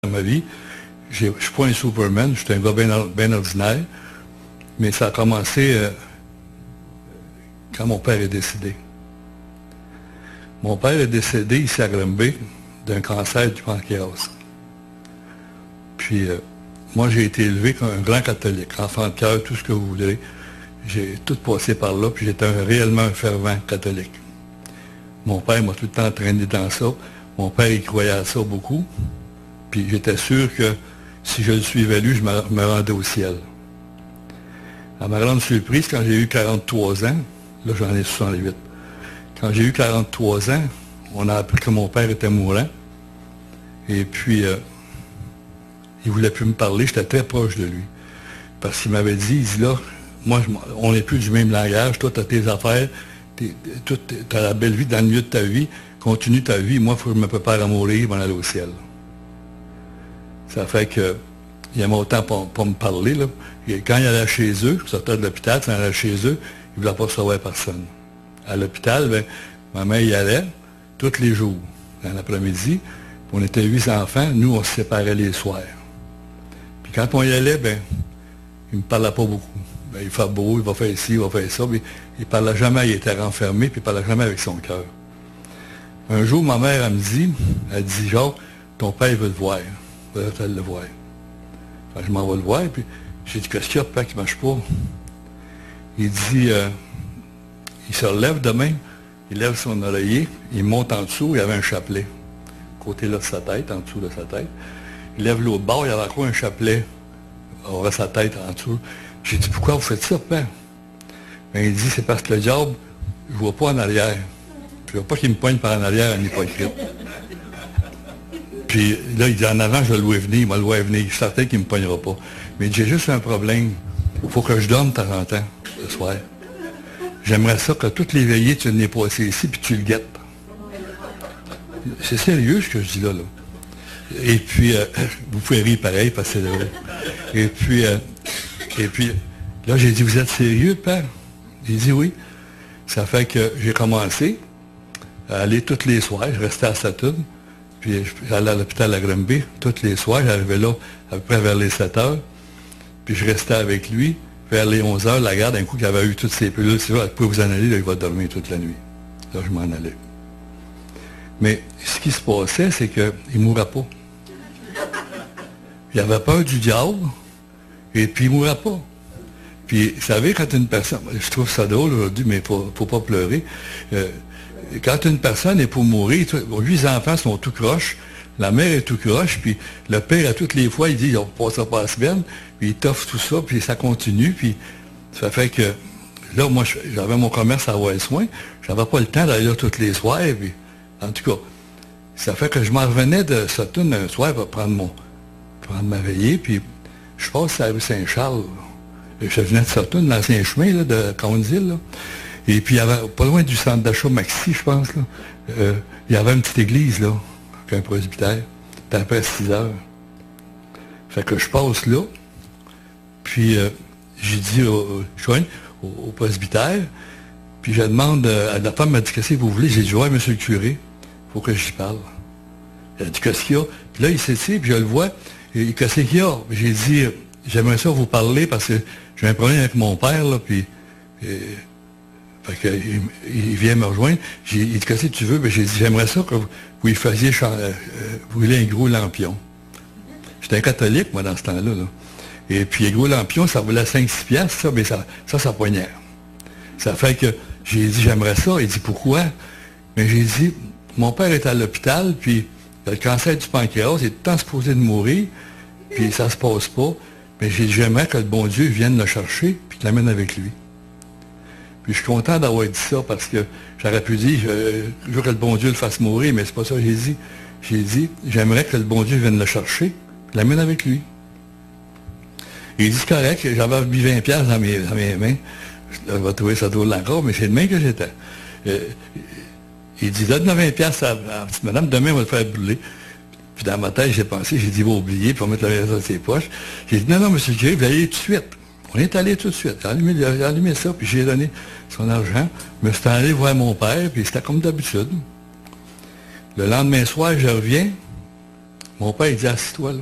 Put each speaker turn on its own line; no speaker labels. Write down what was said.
dans ma vie. Je ne suis pas un Superman, je suis un gars bien ordinaire, mais ça a commencé quand mon père est décédé. Mon père est décédé ici à Granby d'un cancer du pancréas. Puis, moi, j'ai été élevé comme un grand catholique, enfant de cœur, tout ce que vous voudrez. J'ai tout passé par là, puis j'étais réellement un fervent catholique. Mon père m'a tout le temps entraîné dans ça. Mon père, il croyait à ça beaucoup. Puis j'étais sûr que si je le suivais lui, je me rendais au ciel. À ma grande surprise, quand j'ai eu 43 ans, là j'en ai 68, quand j'ai eu 43 ans, on a appris que mon père était mourant. Et puis, il ne voulait plus me parler, j'étais très proche de lui. Parce qu'il m'avait dit, il dit là, moi, on n'est plus du même langage, toi, tu as tes affaires, tu as la belle vie dans le milieu de ta vie, continue ta vie, moi, il faut que je me prépare à mourir, m'en aller au ciel. Ça fait que, il aimait autant pas me parler, là. Et quand il allait chez eux, il sortait de l'hôpital, quand il allait chez eux, il ne voulait pas recevoir personne. À l'hôpital, ben, ma mère y allait tous les jours, dans l'après-midi. On était 8 enfants, nous, on se séparait les soirs. Puis quand on y allait, ben, il ne me parlait pas beaucoup. Ben, il fait beau, il va faire ci, il va faire ça. Mais il ne parlait jamais, il était renfermé, puis il ne parlait jamais avec son cœur. Un jour, ma mère, elle dit, Jacques, ton père veut te voir. Il va le voir. Enfin, je m'en vais le voir, puis j'ai dit, qu'est-ce qu'il y a, papa, qui ne marche pas? Il dit, il se relève demain, il lève son oreiller, il monte en dessous, il y avait un chapelet. Côté là de sa tête, en dessous de sa tête. Il lève l'autre bord, il y avait encore un chapelet. Il aurait sa tête en dessous. J'ai dit, pourquoi vous faites ça, père? Ben, il dit, c'est parce que le diable, je ne vois pas en arrière. Je ne veux pas qu'il me poigne par en arrière en hypocrite. Puis là, il dit, en avant, je le vois venir, il m'a le voir venir. Je suis certain qu'il ne me poignera pas. Mais j'ai juste un problème. Il faut que je dorme de temps en temps, le soir. J'aimerais ça que toutes les veillées, tu n'es passé ici, puis tu le guettes. C'est sérieux, ce que je dis là. Et puis, vous pouvez rire pareil, parce que c'est drôle. Et puis, là, j'ai dit, vous êtes sérieux, père? Il dit oui. Ça fait que j'ai commencé à aller tous les soirs. Je restais à Sutton. Puis j'allais à l'hôpital à Granby. Tous les soirs, j'arrivais là à peu près vers les 7 heures. Puis je restais avec lui. Vers les 11 heures, la garde, d'un coup, qu'il avait eu toutes ces pilules. C'est vrai, vous pouvez vous en aller, là, il va dormir toute la nuit. Là, je m'en allais. Mais ce qui se passait, c'est qu'il ne mourait pas. Il avait peur du diable, et puis il ne mourait pas. Puis, vous savez, quand une personne, je trouve ça drôle aujourd'hui, mais il ne faut pas pleurer. Quand une personne est pour mourir, 8 enfants sont tout croches, la mère est tout croche, puis le père, à toutes les fois, il dit, on passera pas la semaine, puis il t'offre tout ça, puis ça continue, puis ça fait que, là, moi, j'avais mon commerce à West-Soin, j'avais pas le temps d'aller là tous les soirs, puis, en tout cas, ça fait que je m'en revenais de Sutton un soir pour prendre ma veillée, puis je passe à la rue Saint-Charles. Je venais de Sutton, l'ancien chemin là, de Conesville, là. Et puis, il y avait, pas loin du centre d'achat Maxi, je pense, là, il y avait une petite église, là, avec un presbytère. C'était après 6 heures. Fait que je passe là, puis j'ai dit au presbytère, puis je demande, la femme m'a dit, qu'est-ce que vous voulez? J'ai dit, ouais, monsieur le curé, il faut que j'y parle. Elle a dit, qu'est-ce qu'il y a? Puis là, il s'étire, puis je le vois, et qu'est-ce qu'il y a? J'ai dit, j'aimerais ça vous parler, parce que j'ai un problème avec mon père, là, puis... fait que, il vient me rejoindre. Il dit, qu'est-ce que tu veux? Ben, j'ai dit, j'aimerais ça que vous lui faisiez brûler un gros lampion. J'étais un catholique, moi, dans ce temps-là. Là. Et puis, un gros lampion, ça valait 5-6 piastres, ça, mais ça poignait. Ça fait que j'ai dit, j'aimerais ça. Il dit, pourquoi? Mais j'ai dit, mon père est à l'hôpital, puis il a le cancer du pancréas, il est tout le temps supposé de mourir, puis ça se passe pas. Mais j'ai dit, j'aimerais que le bon Dieu vienne le chercher, puis qu'il l'amène avec lui. Puis je suis content d'avoir dit ça parce que j'aurais pu dire, je veux que le bon Dieu le fasse mourir, mais c'est pas ça que j'ai dit. J'ai dit, j'aimerais que le bon Dieu vienne le chercher, puis l'amène avec lui. Et il dit, c'est correct, j'avais mis 20 piastres dans mes mains. Je vais trouver ça drôle encore, mais c'est de main que j'étais. Il dit, donne 20 piastres à la petite madame, demain on va le faire brûler. Puis dans ma tête, j'ai pensé, j'ai dit, il va oublier, puis on va mettre la dans ses poches. J'ai dit, non, monsieur le curé, vous allez tout de suite. On est allé tout de suite. J'ai allumé ça, puis j'ai donné son argent. Je me suis allé voir mon père, puis c'était comme d'habitude. Le lendemain soir, je reviens. Mon père, il dit, assis-toi là.